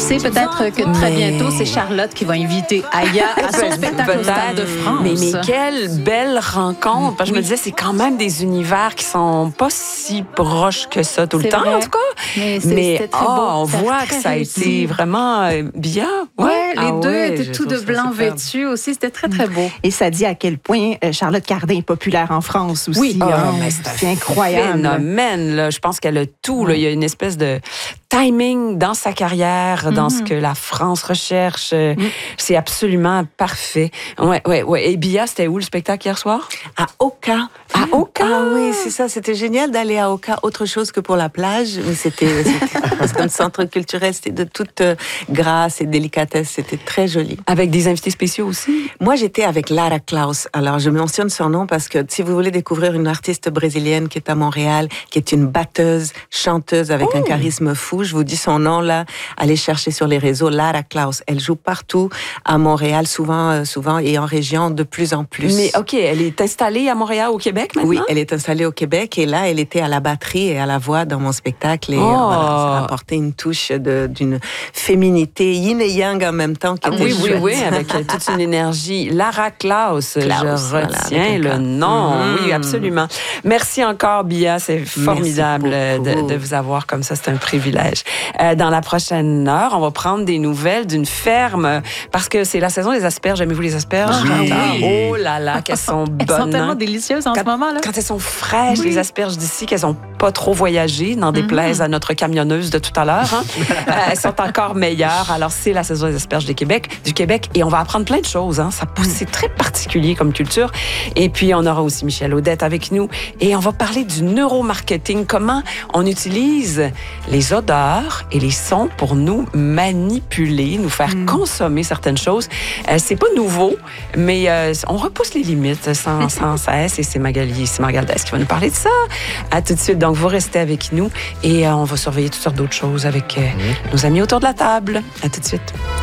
sais, peut-être que très bientôt, c'est Charlotte qui va inviter Aya à son spectacle au Stade de France. Mais quelle belle rencontre. Parce que je me disais, c'est quand même des univers qui sont pas si proches que ça tout le temps, vrai. en tout cas. C'était très beau. On voit que ça a été vraiment bien. Ouais, les deux étaient tout de blanc vêtus aussi. C'était très, très beau. Et ça dit à quel point Charlotte Cardin est populaire en France aussi. Oui, c'est incroyable. Phénomène, là. Je pense qu'elle a tout. Là. Il y a une espèce de timing dans sa carrière, dans ce que la France recherche. C'est absolument parfait. Ouais. Et Bia, c'était où le spectacle hier soir? À Oka. À Oka? Ah oui, c'est ça. C'était génial d'aller à Oka. Autre chose que pour la plage. Mais c'était un centre culturel. C'était de toute grâce et délicatesse. C'était très joli. Avec des invités spéciaux aussi? Moi, j'étais avec Lara Klaus. Alors, je mentionne son nom parce que si vous voulez découvrir une artiste brésilienne qui est à Montréal, qui est une batteuse, chanteuse avec un charisme fou, je vous dis son nom là, allez chercher sur les réseaux, Lara Klaus. Elle joue partout à Montréal, souvent et en région de plus en plus. Mais OK, elle est installée à Montréal, au Québec maintenant? Oui, elle est installée au Québec et là, elle était à la batterie et à la voix dans mon spectacle et voilà, ça a apporté une touche d'une féminité yin et yang en même temps qui était chouette. Oui, avec toute une énergie. Lara Klaus, je retiens le nom. Oui, absolument. Merci encore, Bia. C'est formidable de vous avoir comme ça. C'est un privilège. Dans la prochaine heure, on va prendre des nouvelles d'une ferme parce que c'est la saison des asperges. Aimez-vous les asperges? Oui. Oh là là, qu'elles sont bonnes. Elles sont tellement délicieuses en ce moment. Là. Quand elles sont fraîches, les asperges d'ici, qu'elles n'ont pas trop voyagé, n'en déplaise à notre camionneuse de tout à l'heure. Hein? Elles sont encore meilleures. Alors, c'est la saison des asperges du Québec et on va apprendre plein de choses. Hein? C'est très particulier comme culture. Et puis, on aura aussi Michel Audette avec nous et on va parler du neuromarketing, comment on utilise les odeurs et les sons pour nous manipuler, nous faire consommer certaines choses. C'est pas nouveau, mais on repousse les limites sans cesse et c'est Magali Smargaldès qui va nous parler de ça. À tout de suite. Donc, vous restez avec nous et on va surveiller toutes sortes d'autres choses avec nos amis autour de la table. À tout de suite.